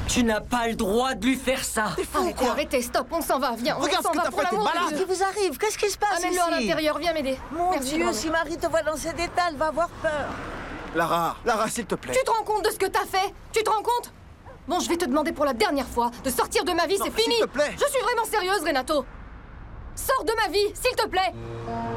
Tu n'as pas le droit de lui faire ça. Arrêtez, stop, on s'en va, viens, Regarde on ce s'en que va t'as pour fait, t'es l'amour de malade. Dieu. Qu'est-ce qui vous arrive? Qu'est-ce qui se passe ici? Amène-le à l'intérieur, viens m'aider. Mon Merci, Dieu, Brandon. si Marie te voit dans cet état, elle va avoir peur. Lara, s'il te plaît. Tu te rends compte de ce que t'as fait? Tu te rends compte? Bon, je vais te demander pour la dernière fois de sortir de ma vie, Non, c'est fini. s'il te plaît. Je suis vraiment sérieuse, Renato. Sors de ma vie, s'il te plaît.